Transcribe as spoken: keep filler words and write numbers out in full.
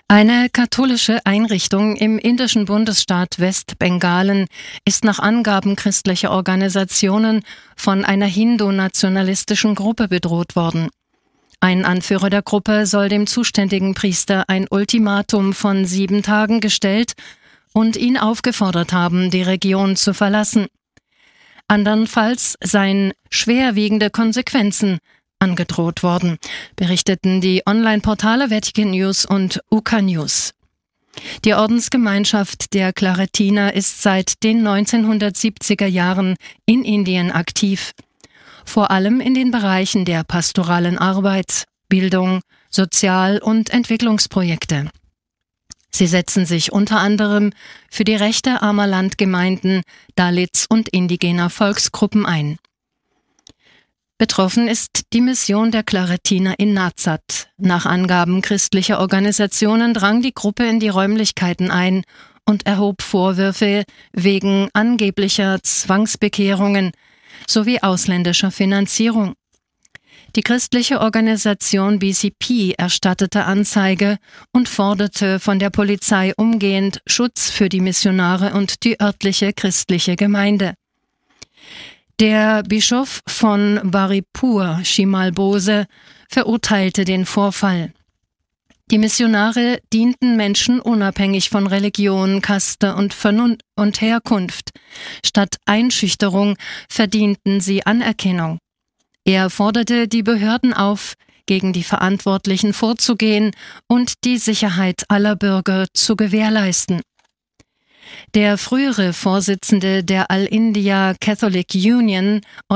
Eine katholische Einrichtung im indischen Bundesstaat Westbengalen ist nach Angaben christlicher Organisationen von einer hindu-nationalistischen Gruppe bedroht worden. Ein Anführer der Gruppe soll dem zuständigen Priester ein Ultimatum von sieben Tagen gestellt und ihn aufgefordert haben, die Region zu verlassen. Andernfalls seien schwerwiegende Konsequenzen angedroht worden, berichteten die Online-Portale Vatican News und U K News. Die Ordensgemeinschaft der Claretiner ist seit den neunzehnhundertsiebziger Jahren in Indien aktiv, vor allem in den Bereichen der pastoralen Arbeit, Bildung, Sozial- und Entwicklungsprojekte. Sie setzen sich unter anderem für die Rechte armer Landgemeinden, Dalits und indigener Volksgruppen ein. Betroffen ist die Mission der Claretiner in Nazat. Nach Angaben christlicher Organisationen drang die Gruppe in die Räumlichkeiten ein und erhob Vorwürfe wegen angeblicher Zwangsbekehrungen sowie ausländischer Finanzierung. Die christliche Organisation B C P erstattete Anzeige und forderte von der Polizei umgehend Schutz für die Missionare und die örtliche christliche Gemeinde. Der Bischof von Baripur, Shimal Bose, verurteilte den Vorfall. Die Missionare dienten Menschen unabhängig von Religion, Kaste und Vernunft und Herkunft. Statt Einschüchterung verdienten sie Anerkennung. Er forderte die Behörden auf, gegen die Verantwortlichen vorzugehen und die Sicherheit aller Bürger zu gewährleisten. Der frühere Vorsitzende der All India Catholic Union